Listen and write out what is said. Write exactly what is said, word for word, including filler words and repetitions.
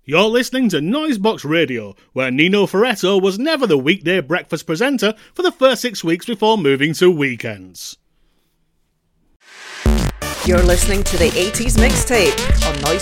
You're listening to Noisebox Radio, where Nino Ferretto was never the weekday breakfast presenter for the first six weeks before moving to weekends. You're listening to the eighties Mixtape on Noisebox